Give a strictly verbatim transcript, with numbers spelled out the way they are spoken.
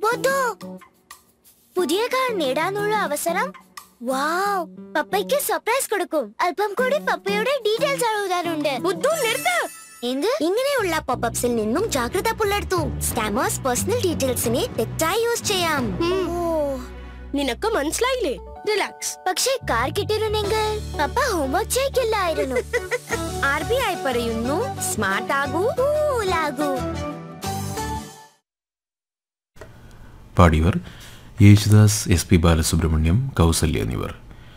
മുത്തു, പുതിയ കാർ നേടാനുള്ള അവസരം. വാവ്, പപ്പയ്ക്ക് സർപ്രൈസ് കൊടുക്കും. അല്പം കൂടി പപ്പയുടെ ഡീറ്റെയിൽസ് എഴുതാനുണ്ട്. മുത്തു നിർത്ത്. എന്ത്? ഇങ്ങനെയുള്ള പോപ്പപ്സിൽ നിന്നും ജാഗ്രത പുലർത്തൂ. സ്കാമേഴ്സ് പേഴ്സണൽ ഡീറ്റെയിൽസിനെ തെറ്റായി യൂസ് ചെയ്യാം. നിനക്ക് മനസ്സിലായില്ലേ? റിലാക്സ്. പക്ഷേ കാർ കിട്ടിയിരുന്നെങ്കിൽ പപ്പ ഹോംവർക്ക് ചെയ്യില്ലായിരുന്നു. ആർ ബി ഐ പറയുന്നു, smart ആകൂ, കൂലാകൂ. പാടിയവർ Yesudas, S P Balasubrahmanyam, Kausalya എന്നിവർ.